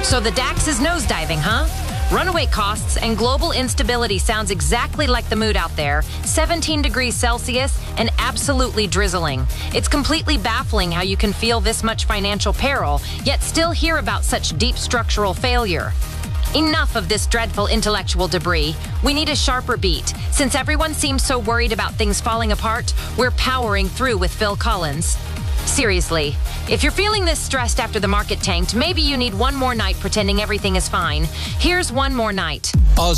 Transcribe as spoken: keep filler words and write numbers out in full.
So the DAX is nosediving, huh? Runaway costs and global instability sounds exactly like the mood out there. seventeen degrees Celsius and absolutely drizzling. It's completely baffling how you can feel this much financial peril, yet still hear about such deep structural failure. Enough of this dreadful intellectual debris. We need a sharper beat. Since everyone seems so worried about things falling apart, we're powering through with Phil Collins. Seriously, if you're feeling this stressed after the market tanked, maybe you need one more night pretending everything is fine. Here's one more night.